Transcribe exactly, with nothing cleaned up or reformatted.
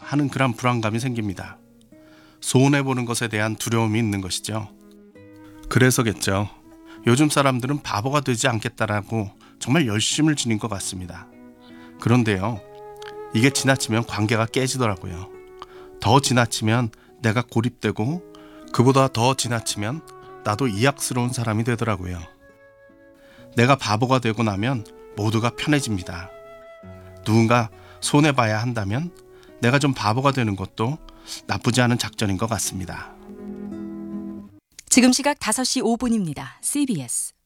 하는 그런 불안감이 생깁니다. 손해보는 것에 대한 두려움이 있는 것이죠. 그래서겠죠. 요즘 사람들은 바보가 되지 않겠다라고 정말 열심을 지닌 것 같습니다. 그런데요, 이게 지나치면 관계가 깨지더라고요. 더 지나치면 내가 고립되고, 그보다 더 지나치면 나도 이악스러운 사람이 되더라고요. 내가 바보가 되고 나면 모두가 편해집니다. 누군가 손해봐야 한다면 내가 좀 바보가 되는 것도 나쁘지 않은 작전인 것 같습니다. 지금 시각 다섯 시 오 분입니다. 씨비에스